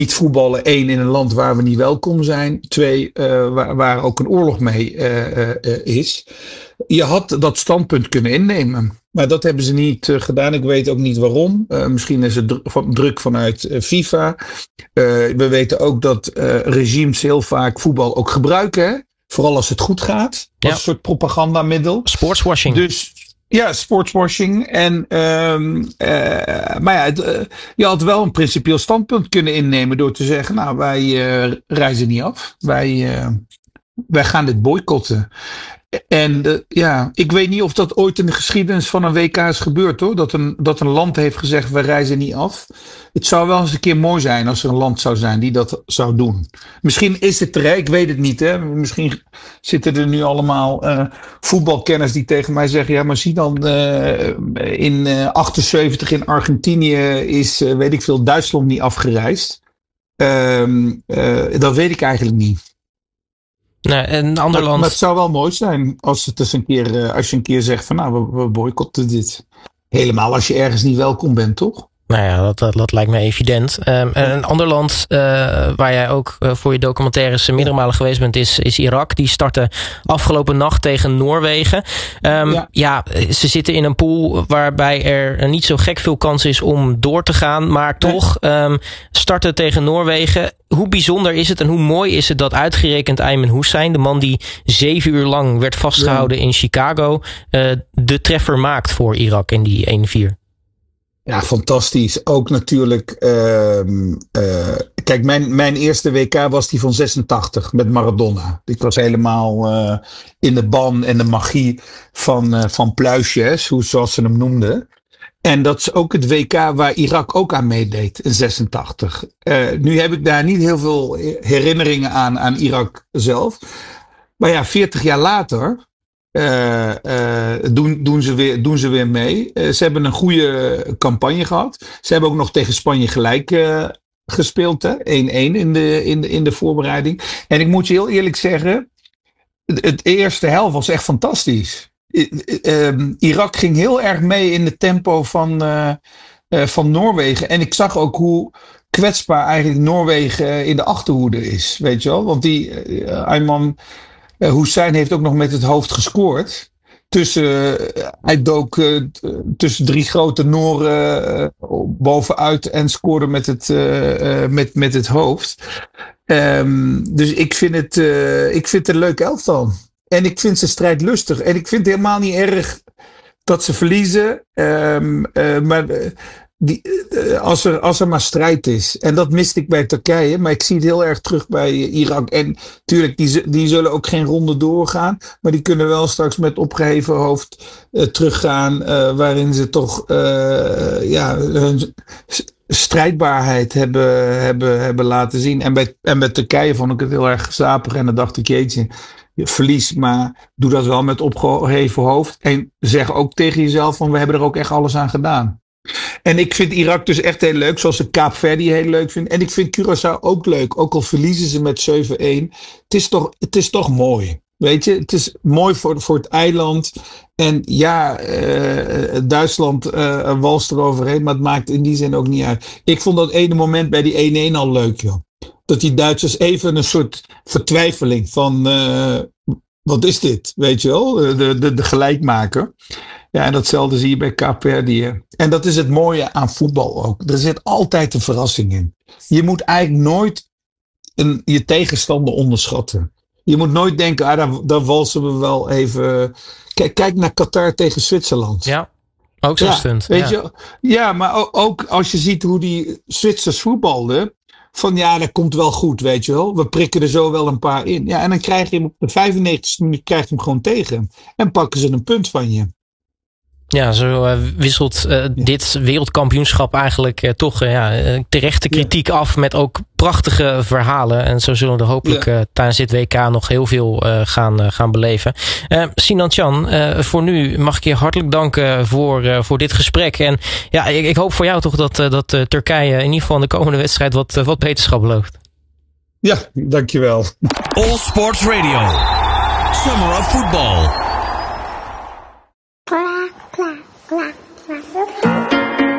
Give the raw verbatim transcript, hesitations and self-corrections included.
niet voetballen. Één, in een land waar we niet welkom zijn. Twee, uh, waar, waar ook een oorlog mee uh, uh, is. Je had dat standpunt kunnen innemen. Maar dat hebben ze niet uh, gedaan. Ik weet ook niet waarom. Uh, misschien is het dr- van, druk vanuit uh, FIFA. Uh, we weten ook dat uh, regimes heel vaak voetbal ook gebruiken. Hè? Vooral als het goed gaat. Als ja. een soort propagandamiddel. Sportswashing. Dus ja, sportswashing. En, um, uh, maar ja, het, uh, je had wel een principieel standpunt kunnen innemen door te zeggen, nou, wij uh, reizen niet af. Wij, uh, wij gaan dit boycotten. En uh, ja, ik weet niet of dat ooit in de geschiedenis van een W K is gebeurd, hoor. Dat een, dat een land heeft gezegd, we reizen niet af. Het zou wel eens een keer mooi zijn als er een land zou zijn die dat zou doen. Misschien is het er, ik weet het niet. Hè. Misschien zitten er nu allemaal uh, voetbalkenners die tegen mij zeggen, ja, maar zie dan, uh, in uh, achtenzeventig in Argentinië is, uh, weet ik veel, Duitsland niet afgereisd. Uh, uh, dat weet ik eigenlijk niet. Nee, een ander maar, land. Maar het zou wel mooi zijn als, het eens een keer, uh, als je een keer zegt van nou, we, we boycotten dit. Helemaal als je ergens niet welkom bent, toch? Nou ja, dat, dat, dat lijkt me evident. Um, een ander land uh, waar jij ook uh, voor je documentaires meerdere malen geweest bent, is, is Irak. Die startte afgelopen nacht tegen Noorwegen. Um, ja. ja, ze zitten in een pool waarbij er niet zo gek veel kans is om door te gaan. Maar toch um, starten tegen Noorwegen. Hoe bijzonder is het en hoe mooi is het dat uitgerekend Ayman Hussein, de man die zeven uur lang werd vastgehouden ja. in Chicago, uh, de treffer maakt voor Irak in die één vier? Ja, fantastisch. Ook natuurlijk, uh, uh, kijk, mijn, mijn eerste W K was die van zesentachtig met Maradona. Ik was helemaal uh, in de ban en de magie van, uh, van Pluisjes, hoe, zoals ze hem noemden. En dat is ook het W K waar Irak ook aan meedeed in zesentachtig. Uh, nu heb ik daar niet heel veel herinneringen aan, aan Irak zelf. Maar ja, veertig jaar later Uh, uh, doen, doen, ze weer, doen ze weer mee. Uh, ze hebben een goede campagne gehad. Ze hebben ook nog tegen Spanje gelijk uh, gespeeld. Hè? één-één in de, in, de, in de voorbereiding. En ik moet je heel eerlijk zeggen, het, het eerste helft was echt fantastisch. Uh, uh, Irak ging heel erg mee in het tempo van, uh, uh, van Noorwegen. En ik zag ook hoe kwetsbaar eigenlijk Noorwegen in de achterhoede is. Weet je wel? Want die uh, Ayman Uh, Hussein heeft ook nog met het hoofd gescoord. Tussen, uh, hij dook uh, tussen drie grote Nooren uh, bovenuit en scoorde met het, uh, uh, met, met het hoofd. Um, dus ik vind, het, uh, ik vind het een leuk elftal. En ik vind ze strijdlustig. En ik vind het helemaal niet erg dat ze verliezen. Um, uh, maar uh, die, uh, als, er, als er maar strijd is. En dat miste ik bij Turkije. Maar ik zie het heel erg terug bij Irak. En natuurlijk, die, die zullen ook geen ronde doorgaan. Maar die kunnen wel straks met opgeheven hoofd uh, teruggaan. Uh, waarin ze toch uh, ja, hun strijdbaarheid hebben, hebben, hebben laten zien. En bij, en bij Turkije vond ik het heel erg gezapig. En dan dacht ik, jeetje, je verlies, maar doe dat wel met opgeheven hoofd. En zeg ook tegen jezelf van, we hebben er ook echt alles aan gedaan. En ik vind Irak dus echt heel leuk, zoals ik Kaapverdi heel leuk vind. En ik vind Curaçao ook leuk, ook al verliezen ze met zeven-één. Het is toch, het is toch mooi. Weet je, het is mooi voor, voor het eiland. En ja, uh, Duitsland uh, walst eroverheen, maar het maakt in die zin ook niet uit. Ik vond dat ene moment bij die één-één al leuk, joh. Dat die Duitsers even een soort vertwijfeling van, uh, wat is dit? Weet je wel, de, de, de gelijkmaker. Ja, en datzelfde zie je bij Kaapverdië. En dat is het mooie aan voetbal ook. Er zit altijd een verrassing in. Je moet eigenlijk nooit een, je tegenstander onderschatten. Je moet nooit denken, ah, daar, daar walsen we wel even. Kijk, kijk naar Qatar tegen Zwitserland. Ja, ook zo'n ja, stunt. Weet ja. je, ja, maar ook als je ziet hoe die Zwitsers voetbalden. Van ja, dat komt wel goed, weet je wel. We prikken er zo wel een paar in. Ja, en dan krijg je hem op de vijfennegentigste minuut krijg je hem gewoon tegen. En pakken ze een punt van je. Ja, zo uh, wisselt uh, dit wereldkampioenschap eigenlijk uh, toch uh, ja, terechte kritiek ja. af met ook prachtige verhalen. En zo zullen we er hopelijk ja. uh, tijdens dit W K nog heel veel uh, gaan, uh, gaan beleven. Uh, Sinan Can, uh, voor nu mag ik je hartelijk danken voor, uh, voor dit gesprek. En ja, ik, ik hoop voor jou toch dat, uh, dat uh, Turkije in ieder geval in de komende wedstrijd wat, uh, wat beterschap belooft. Ja, dankjewel. All Sports Radio. Summer of Football. Clap, clap, clap.